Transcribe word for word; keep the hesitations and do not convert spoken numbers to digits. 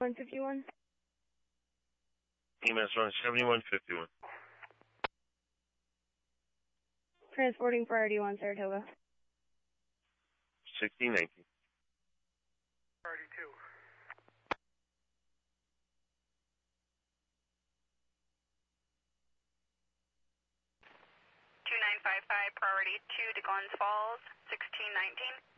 one fifty-one. E M S one seventy-one fifty-one. Transporting priority one, Saratoga. sixteen nineteen. Priority two. two nine five five, priority two to Glens Falls, sixteen nineteen.